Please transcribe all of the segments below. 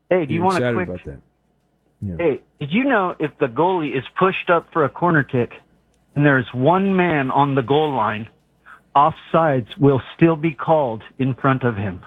Hey, do you You're want a excited quick? about that. Yeah. Hey, did you know if the goalie is pushed up for a corner kick and there's one man on the goal line, offsides will still be called in front of him?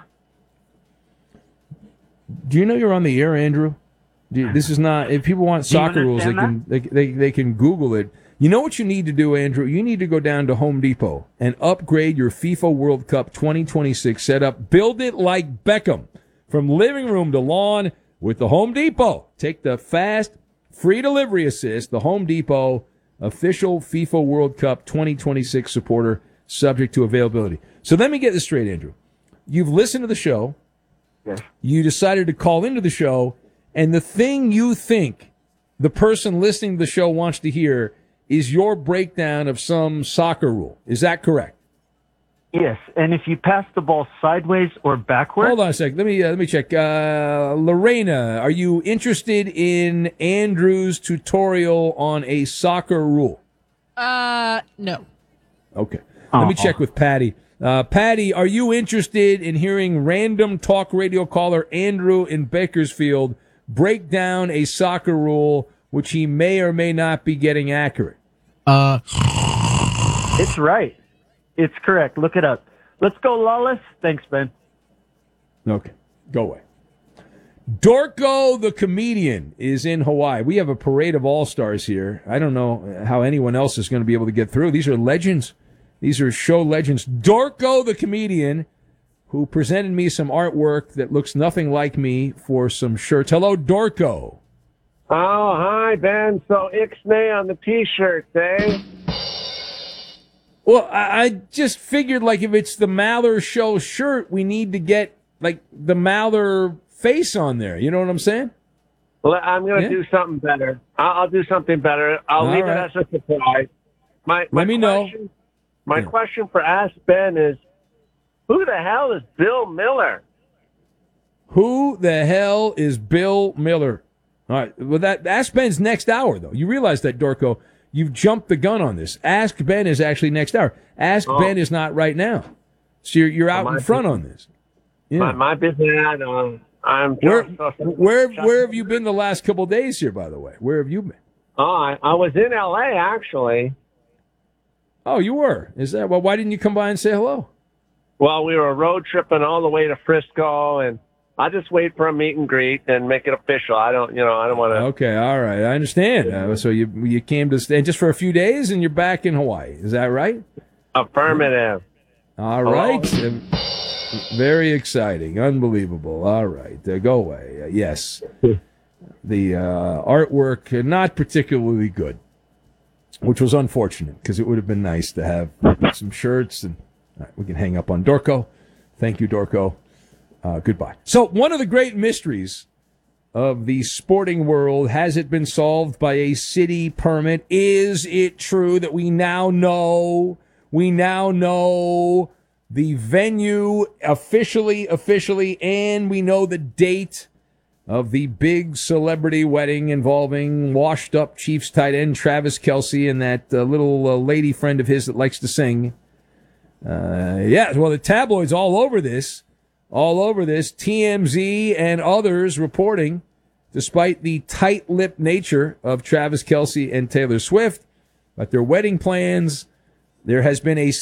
Do you know you're on the air, Andrew? This is not. If people want Do you soccer rules, understand they can Google it. You know what you need to do, Andrew? You need to go down to Home Depot and upgrade your FIFA World Cup 2026 setup. Build it like Beckham, from living room to lawn with the Home Depot. Take the fast, free delivery assist. The Home Depot official FIFA World Cup 2026 supporter, subject to availability. So let me get this straight, Andrew. You've listened to the show. Yes. You decided to call into the show, and the thing you think the person listening to the show wants to hear is your breakdown of some soccer rule. Is that correct? Yes, and if you pass the ball sideways or backwards, Hold on a sec. Let me check. Lorena, are you interested in Andrew's tutorial on a soccer rule? No. Okay. Let me check with Patty. Patty, are you interested in hearing random talk radio caller Andrew in Bakersfield break down a soccer rule which he may or may not be getting accurate? it's right. It's correct. Look it up. Let's go, Lawless. Thanks, Ben. Okay. Go away. Dorko the comedian is in Hawaii. We have a parade of all-stars here. I don't know how anyone else is going to be able to get through. These are legends. These are show legends. Dorko the comedian, who presented me some artwork that looks nothing like me for some shirts. Hello, Dorko. Oh, hi, Ben. So Ixnay on the T-shirts, eh? Well, I just figured, like, if it's the Maller Show shirt, we need to get, like, the Maller face on there. You know what I'm saying? Well, I'm going to do something better. I'll do something better. I'll leave it as a surprise. Let me know. My question for Ask Ben is, who the hell is Bill Miller? Who the hell is Bill Miller? All right. Well, Ask Ben's next hour, though. You realize that, Dorko. You've jumped the gun on this. Ask Ben is actually next hour. Ask Ben is not right now. So you're out in front on this. Yeah. My business, I'm where have you been the last couple of days here, by the way? Where have you been? Oh, I was in L.A., actually. Oh, you were? Is that well? Why didn't you come by and say hello? Well, we were road tripping all the way to Frisco, and I just wait for a meet and greet and make it official. I don't want to. Okay, all right, I understand. So you came to stay just for a few days, and you're back in Hawaii. Is that right? Affirmative. All right. Very exciting, unbelievable. All right, go away. Yes, the artwork not particularly good, which was unfortunate because it would have been nice to have some shirts. And all right, we can hang up on Dorko. Thank you, Dorko. Goodbye. So one of the great mysteries of the sporting world, has it been solved by a city permit? Is it true that we now know the venue officially, and we know the date of the big celebrity wedding involving washed-up Chiefs tight end Travis Kelce and that little lady friend of his that likes to sing? Yeah, well, the tabloids all over this, TMZ and others reporting, despite the tight-lipped nature of Travis Kelce and Taylor Swift, but their wedding plans, there has been a